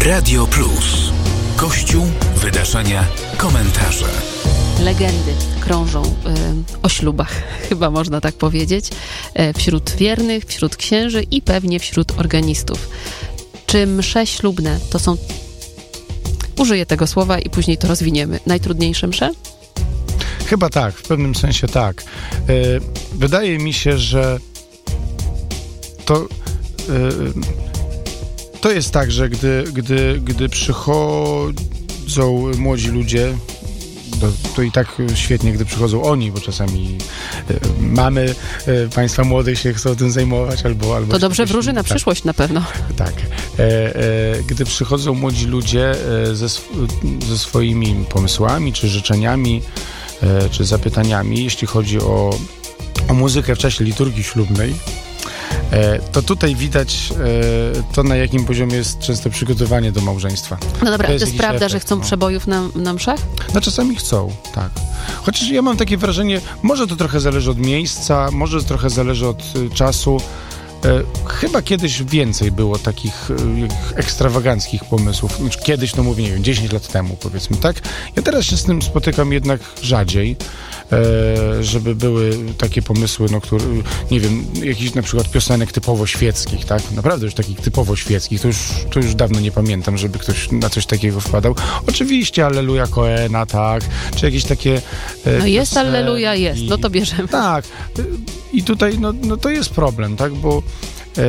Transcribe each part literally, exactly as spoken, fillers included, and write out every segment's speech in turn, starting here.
Radio Plus. Kościół, wydarzenia, komentarze. Legendy krążą y, o ślubach, chyba można tak powiedzieć, y, wśród wiernych, wśród księży i pewnie wśród organistów. Czy msze ślubne to są, użyję tego słowa i później to rozwiniemy, najtrudniejsze msze? Chyba tak, w pewnym sensie tak. Y, wydaje mi się, że to... Y, To jest tak, że gdy, gdy, gdy przychodzą młodzi ludzie, to, to i tak świetnie, gdy przychodzą oni, bo czasami y, mamy y, państwa młodych się chcą tym zajmować, albo... albo to dobrze wróży na tak, przyszłość na pewno. Tak. E, e, gdy przychodzą młodzi ludzie e, ze, sw- ze swoimi pomysłami, czy życzeniami, e, czy zapytaniami, jeśli chodzi o, o muzykę w czasie liturgii ślubnej, to tutaj widać to, na jakim poziomie jest często przygotowanie do małżeństwa. No dobra, to jest, to jest prawda, efekt, że chcą no. przebojów na, na mszach? No czasami chcą, tak. Chociaż ja mam takie wrażenie, może to trochę zależy od miejsca, może to trochę zależy od y, czasu. E, chyba kiedyś więcej było takich e, ekstrawaganckich pomysłów. Znaczy, kiedyś, no mówię, nie wiem, dziesięć lat temu, powiedzmy, tak? Ja teraz się z tym spotykam jednak rzadziej, e, żeby były takie pomysły, no, które, nie wiem, jakichś na przykład piosenek typowo świeckich, tak? Naprawdę już takich typowo świeckich, to już, to już dawno nie pamiętam, żeby ktoś na coś takiego wpadał. Oczywiście Alleluja Coena, tak? Czy jakieś takie... E, no jest Alleluja, jest, no to bierzemy. Tak. I tutaj, no, no to jest problem, tak? Bo Yy,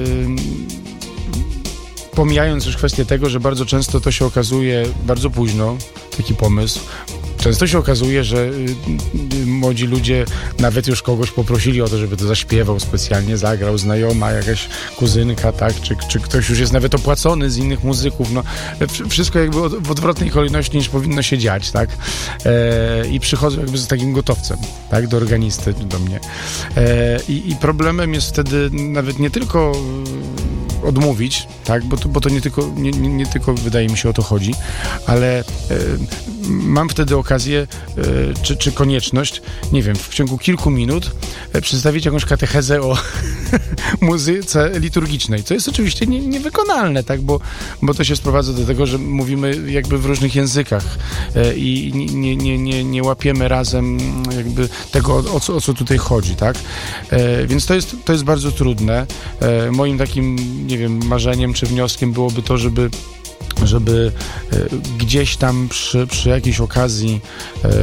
pomijając już kwestię tego, że bardzo często to się okazuje bardzo późno, taki pomysł. Często się okazuje, że y, y, młodzi ludzie nawet już kogoś poprosili o to, żeby to zaśpiewał specjalnie, zagrał, znajoma, jakaś kuzynka, tak? Czy, czy ktoś już jest nawet opłacony z innych muzyków. No, wszystko jakby od, w odwrotnej kolejności niż powinno się dziać, tak? E, I przychodzą jakby z takim gotowcem, tak? Do organisty, do mnie. E, i, I problemem jest wtedy nawet nie tylko odmówić, tak? Bo to, bo to nie, tylko, nie, nie, nie tylko wydaje mi się o to chodzi, ale e, mam wtedy okazję, e, czy, czy konieczność, nie wiem, w ciągu kilku minut e, przedstawić jakąś katechezę o muzyce liturgicznej, co jest oczywiście nie, niewykonalne, tak? Bo, bo to się sprowadza do tego, że mówimy jakby w różnych językach e, i nie, nie, nie, nie łapiemy razem jakby tego, o co, o co tutaj chodzi, tak? E, więc to jest, to jest bardzo trudne. E, moim takim, nie wiem, marzeniem czy wnioskiem byłoby to, żeby żeby e, gdzieś tam przy, przy jakiejś okazji e, e,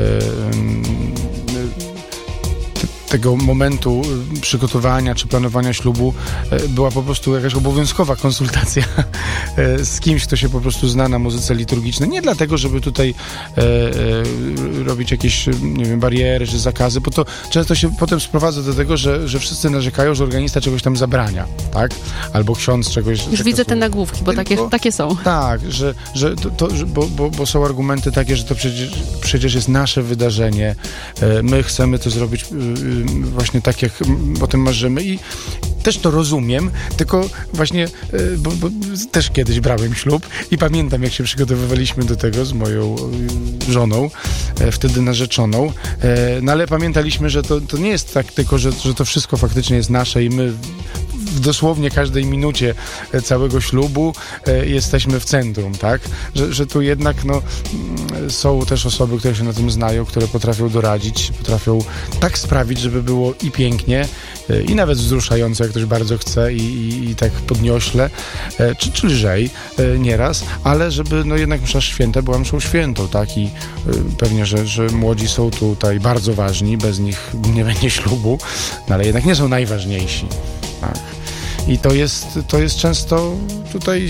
tego momentu przygotowania czy planowania ślubu była po prostu jakaś obowiązkowa konsultacja z kimś, kto się po prostu zna na muzyce liturgicznej. Nie dlatego, żeby tutaj e, e, robić jakieś, nie wiem, bariery czy zakazy, bo to często się potem sprowadza do tego, że, że wszyscy narzekają, że organista czegoś tam zabrania, tak? Albo ksiądz czegoś... Już widzę te nagłówki, bo takie, bo, takie są. Tak, że, że to, to, że, bo, bo, bo są argumenty takie, że to przecież, przecież jest nasze wydarzenie, e, my chcemy to zrobić e, właśnie tak, jak o tym marzymy i też to rozumiem, tylko właśnie, bo, bo też kiedyś brałem ślub i pamiętam, jak się przygotowywaliśmy do tego z moją żoną, wtedy narzeczoną, no ale pamiętaliśmy, że to, to nie jest tak tylko, że, że to wszystko faktycznie jest nasze i my w dosłownie każdej minucie całego ślubu e, jesteśmy w centrum, tak? Że, że tu jednak no, są też osoby, które się na tym znają, które potrafią doradzić, potrafią tak sprawić, żeby było i pięknie, e, i nawet wzruszająco, jak ktoś bardzo chce i, i, i tak podniośle, e, czy, czy lżej e, nieraz, ale żeby no, jednak msza święta była mszą świętą, tak? I e, pewnie, że, że młodzi są tutaj bardzo ważni, bez nich nie będzie ślubu, no, ale jednak nie są najważniejsi. Tak. I to jest, to jest często tutaj,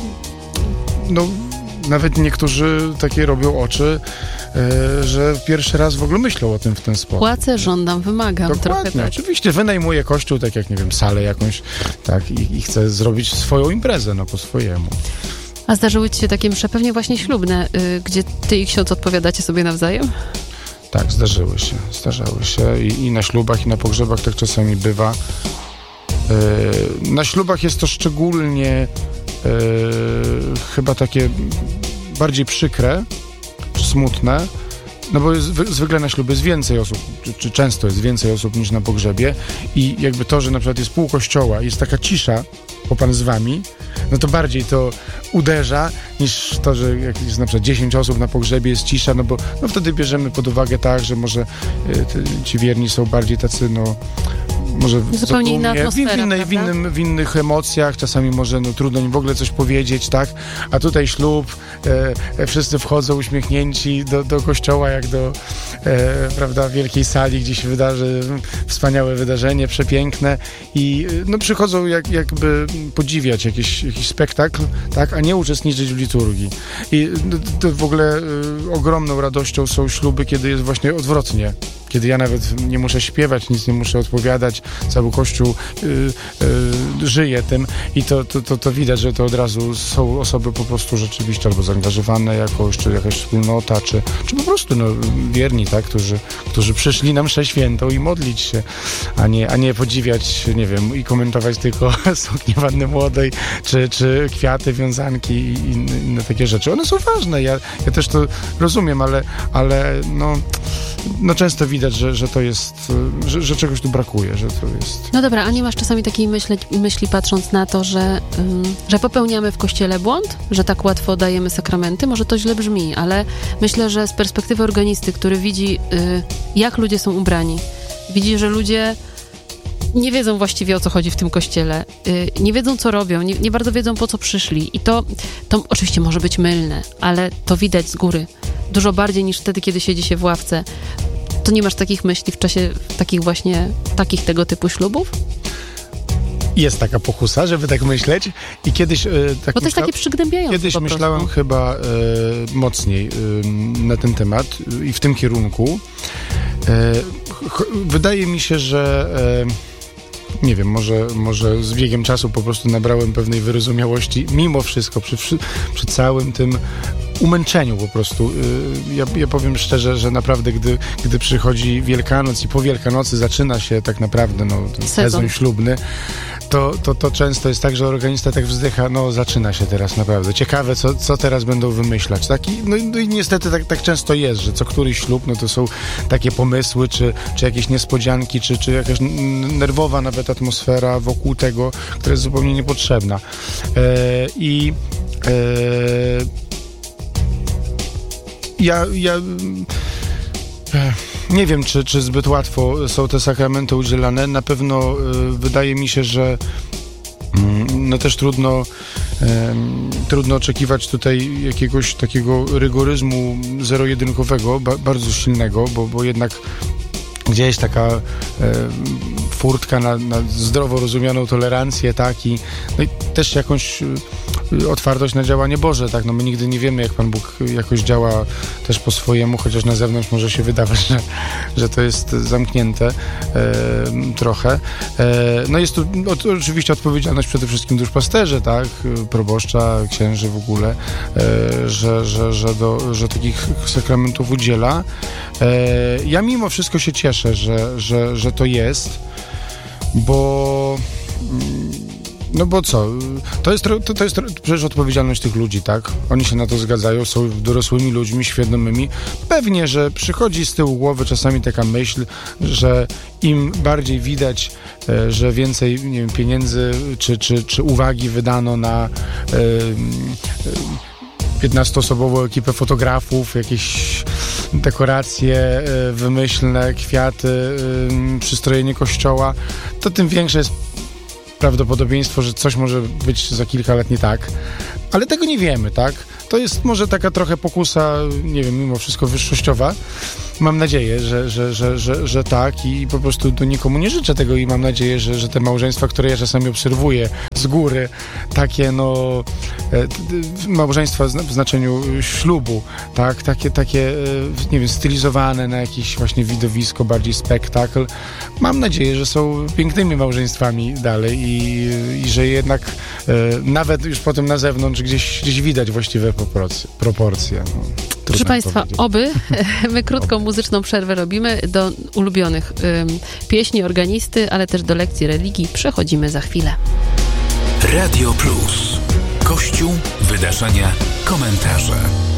no nawet niektórzy takie robią oczy, e, że pierwszy raz w ogóle myślą o tym w ten sposób. Płacę, żądam, wymagam. Dokładnie, trochę tak. Oczywiście wynajmuję kościół, tak jak, nie wiem, salę jakąś, tak, i, i chcę zrobić swoją imprezę, no po swojemu. A zdarzyły ci się takie msze, pewnie właśnie ślubne, y, gdzie ty i ksiądz odpowiadacie sobie nawzajem? Tak, zdarzyły się, zdarzały się i, i na ślubach, i na pogrzebach tak czasami bywa. Yy, na ślubach jest to szczególnie yy, chyba takie bardziej przykre, czy smutne, no bo jest, zwykle na ślubie jest więcej osób, czy, czy często jest więcej osób niż na pogrzebie i jakby to, że na przykład jest pół kościoła i jest taka cisza popan z wami, no to bardziej to uderza niż to, że jak jest na przykład dziesięć osób na pogrzebie, jest cisza, no bo no wtedy bierzemy pod uwagę tak, że może y, ci wierni są bardziej tacy, no może zupełnie inna atmosfera, w, innej, w, innym, w innych emocjach, czasami może no, trudno im w ogóle coś powiedzieć, tak? A tutaj ślub, e, wszyscy wchodzą uśmiechnięci do, do kościoła, jak do e, prawda, wielkiej sali, gdzie się wydarzy wspaniałe wydarzenie, przepiękne i no, przychodzą jak, jakby podziwiać jakiś, jakiś spektakl, tak? A nie uczestniczyć w liturgii. I no, to w ogóle e, ogromną radością są śluby, kiedy jest właśnie odwrotnie. Kiedy ja nawet nie muszę śpiewać, nic nie muszę odpowiadać, cały Kościół y, y, żyje tym i to, to, to, to widać, że to od razu są osoby po prostu rzeczywiście albo zaangażowane jakoś, czy jakaś wspólnota, czy, czy po prostu no, wierni, tak, którzy, którzy przyszli na mszę świętą i modlić się, a nie, a nie podziwiać, nie wiem, i komentować tylko suknię Panny Młodej, czy, czy kwiaty, wiązanki i inne, inne takie rzeczy. One są ważne, ja, ja też to rozumiem, ale, ale no, no często widać, Że, że to jest, że, że czegoś tu brakuje, że to jest... No dobra, a nie masz czasami takiej myśli, myśli patrząc na to, że, ym, że popełniamy w Kościele błąd, że tak łatwo dajemy sakramenty? Może to źle brzmi, ale myślę, że z perspektywy organisty, który widzi, y, jak ludzie są ubrani, widzi, że ludzie nie wiedzą właściwie, o co chodzi w tym Kościele, y, nie wiedzą, co robią, nie, nie bardzo wiedzą, po co przyszli i to, to oczywiście może być mylne, ale to widać z góry, dużo bardziej niż wtedy, kiedy siedzi się w ławce. To nie masz takich myśli w czasie takich właśnie, takich tego typu ślubów? Jest taka pokusa, żeby tak myśleć i kiedyś... E, tak Bo to jest takie przygnębiające. Kiedyś myślałem chyba e, mocniej e, na ten temat e, i w tym kierunku. E, ch, wydaje mi się, że... E, nie wiem, może, może z biegiem czasu po prostu nabrałem pewnej wyrozumiałości, mimo wszystko, przy, przy, przy całym tym umęczeniu po prostu. Ja, ja powiem szczerze, że naprawdę, gdy, gdy przychodzi Wielkanoc i po Wielkanocy zaczyna się tak naprawdę no, ten sezon, sezon ślubny, to, to, to często jest tak, że organista tak wzdycha, no zaczyna się teraz naprawdę. Ciekawe, co, co teraz będą wymyślać. Tak? I, no, no i niestety tak, tak często jest, że co któryś ślub, no to są takie pomysły, czy, czy jakieś niespodzianki, czy, czy jakaś nerwowa nawet atmosfera wokół tego, która jest zupełnie niepotrzebna. E, I e, ja, ja nie wiem, czy, czy zbyt łatwo są te sakramenty udzielane. Na pewno y, wydaje mi się, że y, no też trudno y, trudno oczekiwać tutaj jakiegoś takiego rygoryzmu zero-jedynkowego, ba, bardzo silnego, bo, bo jednak gdzieś taka e, furtka na, na zdrowo rozumianą tolerancję, tak, i, no i też jakąś e, otwartość na działanie Boże, tak, no my nigdy nie wiemy, jak Pan Bóg jakoś działa też po swojemu, chociaż na zewnątrz może się wydawać, że, że to jest zamknięte e, trochę. E, no jest tu o, oczywiście odpowiedzialność przede wszystkim duszpasterzy, tak, proboszcza, księży w ogóle, e, że, że, że, do, że takich sakramentów udziela. E, ja mimo wszystko się cieszę, Że, że, że to jest, bo no bo co, to jest, to, to jest przecież odpowiedzialność tych ludzi, tak? Oni się na to zgadzają, są dorosłymi ludźmi, świadomymi. Pewnie, że przychodzi z tyłu głowy czasami taka myśl, że im bardziej widać, że więcej, nie wiem, pieniędzy czy, czy, czy uwagi wydano na piętnastoosobową ekipę fotografów, jakieś dekoracje wymyślne, kwiaty, przystrojenie kościoła, to tym większe jest prawdopodobieństwo, że coś może być za kilka lat nie tak. Ale tego nie wiemy, tak? To jest może taka trochę pokusa, nie wiem, mimo wszystko wyższościowa. Mam nadzieję, że, że, że, że, że tak i po prostu do nikomu nie życzę tego i mam nadzieję, że, że te małżeństwa, które ja czasami obserwuję z góry, takie no małżeństwa w znaczeniu ślubu, tak, takie, takie nie wiem, stylizowane na jakieś właśnie widowisko, bardziej spektakl. Mam nadzieję, że są pięknymi małżeństwami dalej i, i że jednak nawet już potem na zewnątrz gdzieś, gdzieś widać właściwe proporcje. proporcje no. Proszę Państwa, oby. My krótką muzyczną przerwę robimy do ulubionych ym, pieśni organisty, ale też do lekcji religii. Przechodzimy za chwilę. Radio Plus. Kościół, wydarzenia, komentarze.